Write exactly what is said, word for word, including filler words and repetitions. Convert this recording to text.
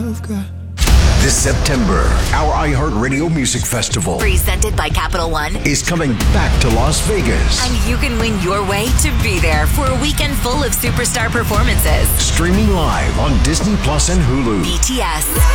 I've got. This September, our iHeartRadio Music Festival, presented by Capital One, is coming back to Las Vegas. And you can win your way to be there for a weekend full of superstar performances. Streaming live on Disney Plus and Hulu. B T S.